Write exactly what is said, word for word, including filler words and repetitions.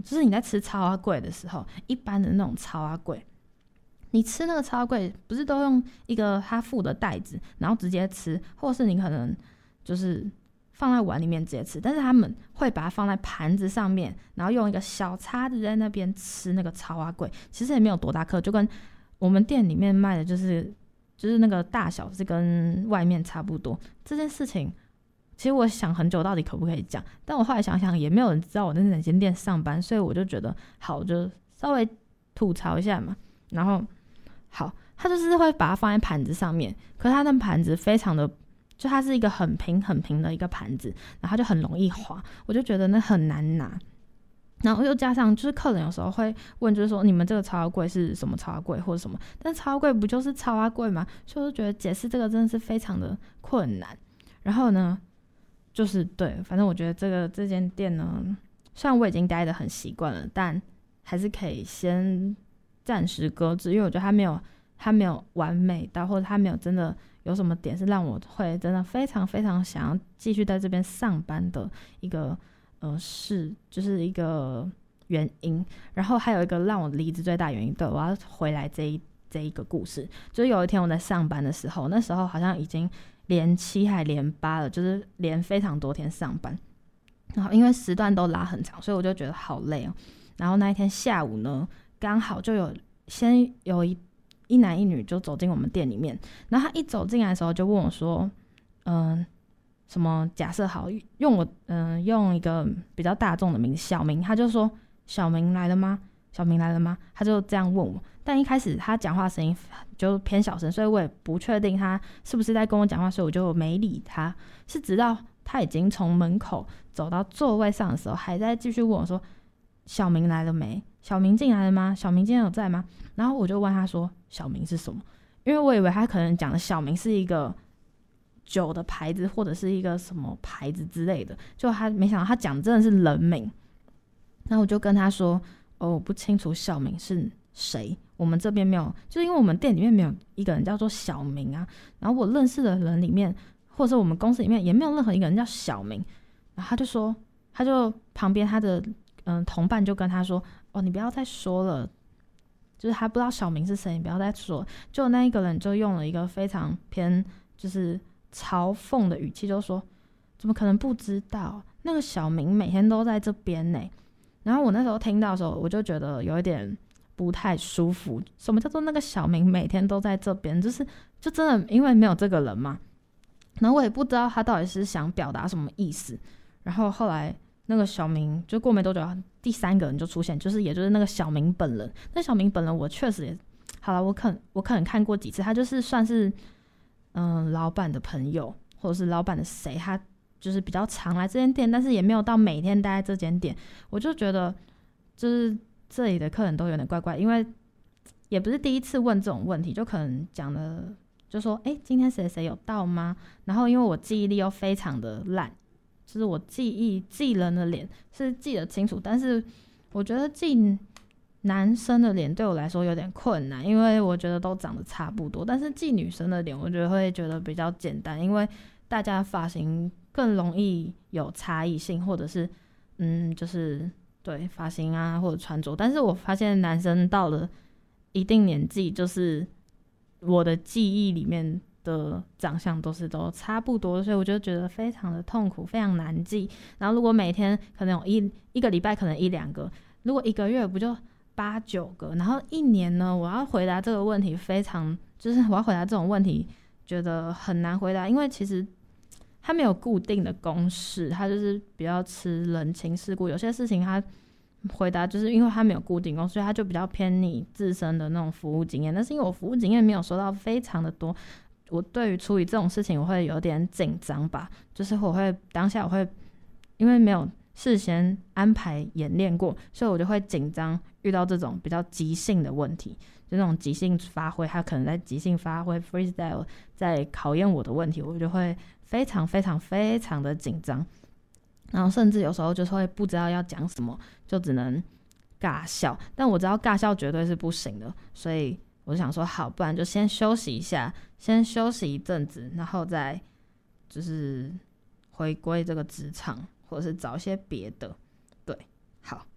就是你在吃超阿贵的时候，一般的那种超阿贵，你吃那个超阿贵不是都用一个他附的袋子，然后直接吃，或是你可能就是放在碗里面直接吃，但是他们会把它放在盘子上面，然后用一个小叉子在那边吃那个超阿贵，其实也没有多大颗，就跟我们店里面卖的就是就是那个大小是跟外面差不多。这件事情其实我想很久到底可不可以讲，但我后来想想也没有人知道我在哪间店上班，所以我就觉得好，就稍微吐槽一下嘛。然后好，他就是会把它放在盘子上面，可是他那盘子非常的，就它是一个很平很平的一个盘子，然后就很容易滑，我就觉得那很难拿。然后又加上就是客人有时候会问，就是说你们这个超贵是什么超贵或者什么，但超贵不就是超贵吗？所以我就觉得解释这个真的是非常的困难。然后呢就是对，反正我觉得这个这间店呢，虽然我已经待得很习惯了，但还是可以先暂时搁置，因为我觉得它没有它没有完美到，或者它没有真的有什么点是让我会真的非常非常想要继续在这边上班的一个呃事，就是一个原因。然后还有一个让我离职最大原因，对，我要回来这一这一个故事，就是有一天我在上班的时候，那时候好像已经连七还连八了，就是连非常多天上班，然后因为时段都拉很长，所以我就觉得好累哦。然后那一天下午呢，刚好就有先有一一男一女就走进我们店里面，然后他一走进来的时候就问我说，嗯、呃，什么假设好用我嗯、呃、用一个比较大众的名字小明，他就说小明来了吗？小明来了吗？他就这样问我。但一开始他讲话声音就偏小声，所以我也不确定他是不是在跟我讲话，所以我就没理他。是直到他已经从门口走到座位上的时候，还在继续问我说小明来了没？小明进来了吗？小明今天有在吗？然后我就问他说小明是什么，因为我以为他可能讲的小明是一个酒的牌子或者是一个什么牌子之类的，就他没想到他讲的真的是人名。然后我就跟他说哦，我不清楚小明是谁，我们这边没有，就是因为我们店里面没有一个人叫做小明啊，然后我认识的人里面或者是我们公司里面也没有任何一个人叫小明。然后他就说，他就旁边他的嗯同伴就跟他说哦，你不要再说了，就是他不知道小明是谁，你不要再说。就那一个人就用了一个非常偏就是嘲讽的语气，就说怎么可能不知道，那个小明每天都在这边呢。然后我那时候听到的时候，我就觉得有一点不太舒服。什么叫做那个小明每天都在这边？就是就真的因为没有这个人嘛。然后我也不知道他到底是想表达什么意思。然后后来那个小明就过没多久，第三个人就出现，就是也就是那个小明本人。那小明本人我确实也好了，我可能我可能看过几次，他就是算是嗯老板的朋友，或者是老板的谁，他就是比较常来这间店，但是也没有到每天待在这间店。我就觉得就是这里的客人都有点怪怪，因为也不是第一次问这种问题，就可能讲的就说哎、欸，今天谁谁有到吗？然后因为我记忆力又非常的烂，就是我记忆记人的脸是记得清楚，但是我觉得记男生的脸对我来说有点困难，因为我觉得都长得差不多。但是记女生的脸我觉得会觉得比较简单，因为大家的发型更容易有差异性，或者是嗯就是对发型啊或者穿着。但是我发现男生到了一定年纪，就是我的记忆里面的长相都是都差不多，所以我就觉得非常的痛苦，非常难记。然后如果每天可能有一一个礼拜可能一两个，如果一个月不就八九个，然后一年呢，我要回答这个问题非常就是我要回答这种问题觉得很难回答，因为其实它没有固定的公式，它就是比较吃人情世故。有些事情它回答就是因为它没有固定公式，所以它就比较偏你自身的那种服务经验。但是因为我服务经验没有收到非常的多，我对于处理这种事情我会有点紧张吧，就是我会当下我会因为没有事先安排演练过，所以我就会紧张，遇到这种比较即兴的问题，就那种即兴发挥，他可能在即兴发挥 freestyle 在考验我的问题，我就会非常非常非常的紧张，然后甚至有时候就是会不知道要讲什么，就只能尬笑。但我知道尬笑绝对是不行的，所以我就想说好，不然就先休息一下，先休息一阵子，然后再就是回归这个职场，或者是找一些别的。对，好，